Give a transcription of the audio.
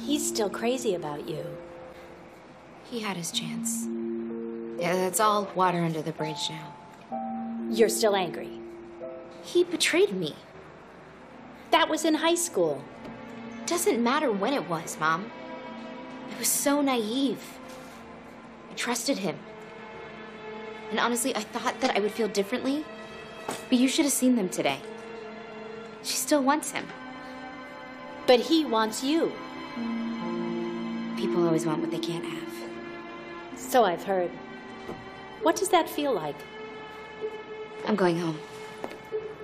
He's still crazy about you. He had his chance. Yeah, that's all water under the bridge now. You're still angry. He betrayed me. That was in high school. Doesn't matter when it was, Mom. I was so naive. I trusted him. And honestly, I thought that I would feel differently. But you should have seen them today. She still wants him. But he wants you. People always want what they can't have. So I've heard. What does that feel like? I'm going home.